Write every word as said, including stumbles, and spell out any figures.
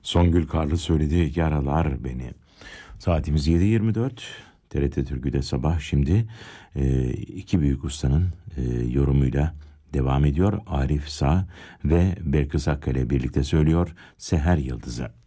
Songül Karlı söyledi, yaralar beni. Saatimiz yedi yirmi dört. T R T Türkü'de sabah şimdi e, iki büyük ustanın e, yorumuyla devam ediyor. Arif Sağ ve Belkıs Akkale birlikte söylüyor Seher Yıldızı.